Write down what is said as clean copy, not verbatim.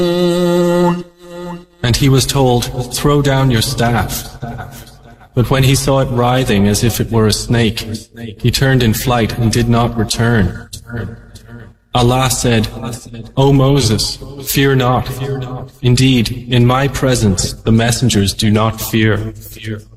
And he was told, "Throw down your staff." But when he saw it writhing as if it were a snake, he turned in flight and did not return. Allah said, "O Moses, fear not. Indeed, in my presence the messengers do not fear."